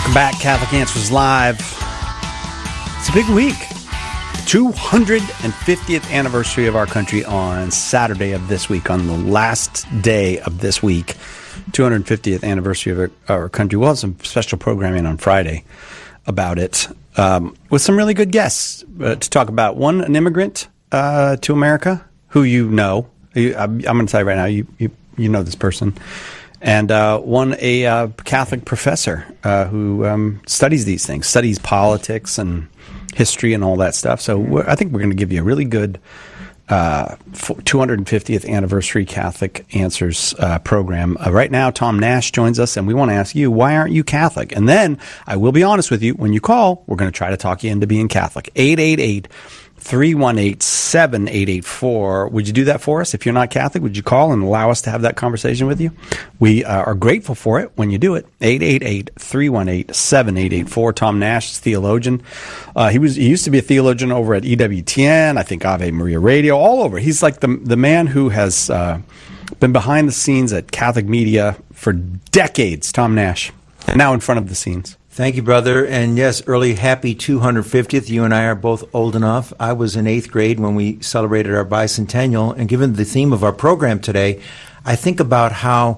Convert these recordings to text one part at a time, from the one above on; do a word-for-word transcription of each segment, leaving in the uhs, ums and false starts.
Welcome back, Catholic Answers Live. It's a big week. two hundred fiftieth anniversary of our country on Saturday of this week, on the last day of this week. two hundred fiftieth anniversary of our, our country. We'll have some special programming on Friday about it, um, with some really good guests uh, to talk about. One, an immigrant uh, to America who you know. You, I'm, I'm going to tell you right now, you, you, you know this person. And uh, one, a uh, Catholic professor uh, who um, studies these things, studies politics and history and all that stuff. So we're, I think we're going to give you a really good uh, two hundred fiftieth anniversary Catholic Answers uh, program. Uh, right now, Tom Nash joins us, and we want to ask you, why aren't you Catholic? And then, I will be honest with you, when you call, we're going to try to talk you into being Catholic. eight eight eight, three one eight, seven eight eight four. Would you do that for us? If you're not Catholic, would you call and allow us to have that conversation with you? We uh, are grateful for it when you do it. eight eight eight, three one eight, seven eight eight four. Tom Nash is theologian. Uh, he was he used to be a theologian over at E W T N, I think Ave Maria Radio, all over. He's like the the man who has uh, been behind the scenes at Catholic media for decades. Tom Nash, and now in front of the scenes. Thank you, brother. And yes, early happy two hundred fiftieth. You and I are both old enough. I was in eighth grade when we celebrated our bicentennial. And given the theme of our program today, I think about how,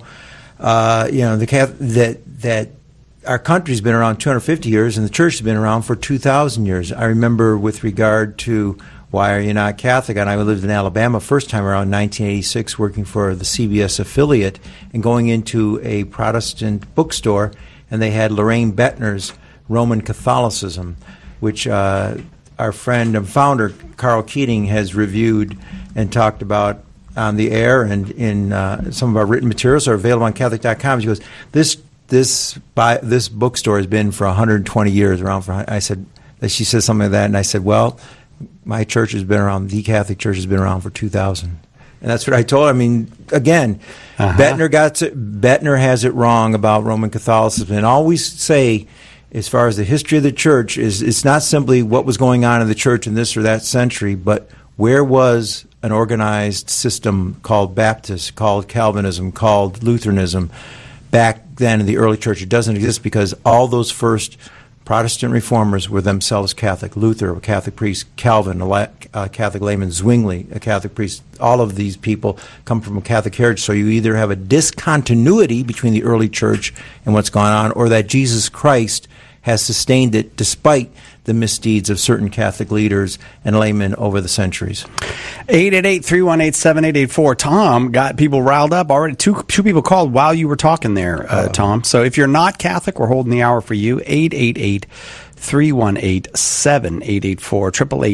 uh, you know, the that that our country's been around two hundred fifty years and the church has been around for two thousand years. I remember with regard to why are you not Catholic? And I lived in Alabama first time around nineteen eighty-six, working for the C B S affiliate and going into a Protestant bookstore. And they had Lorraine Bettner's Roman Catholicism, which uh, our friend and founder, Carl Keating, has reviewed and talked about on the air, and in uh, some of our written materials are available on Catholic dot com. She goes, this this by, this bookstore has been for one hundred twenty years around. For I said, she said something like that, and I said, well, my church has been around, the Catholic Church has been around for two thousand. And that's what I told her. I mean, again, uh-huh. Bettner got to, Bettner has it wrong about Roman Catholicism. And all we say, as far as the history of the church, is it's not simply what was going on in the church in this or that century, but where was an organized system called Baptist, called Calvinism, called Lutheranism back then in the early church. It doesn't exist because all those first Protestant reformers were themselves Catholic. Luther, a Catholic priest. Calvin, a Catholic layman. Zwingli, a Catholic priest. All of these people come from a Catholic heritage. So you either have a discontinuity between the early church and what's gone on, or that Jesus Christ has sustained it despite the misdeeds of certain Catholic leaders and laymen over the centuries. eight eight eight, three one eight, seven eight eight four. Tom got people riled up already. Two two people called while you were talking there, uh, Tom. So if you're not Catholic, we're holding the hour for you. eight eight eight, three one eight, seven eight eight four. eight eight eight